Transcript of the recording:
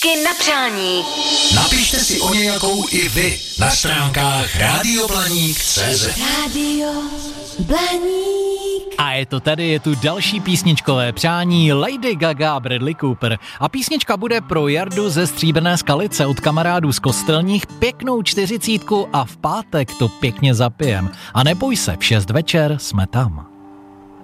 Písničky na přání. Napište si o nějakou i vy na stránkách radioblaník.cz. Radio Blaník. A je to tady, je tu další písničkové přání Lady Gaga a Bradley Cooper. A písnička bude pro Jardu ze Stříbrné Skalice od kamarádů z Kostelních, pěknou 40 a v pátek to pěkně zapijem. A neboj se, v 6 večer jsme tam.